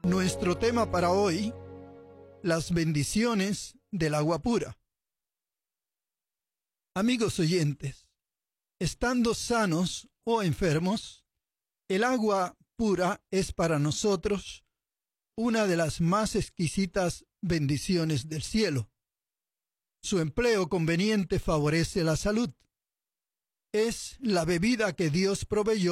Nuestro tema para hoy, las bendiciones del agua pura. Amigos oyentes, estando sanos o enfermos, el agua pura es para nosotros una de las más exquisitas bendiciones del cielo. Su empleo conveniente favorece la salud. Es la bebida que Dios proveyó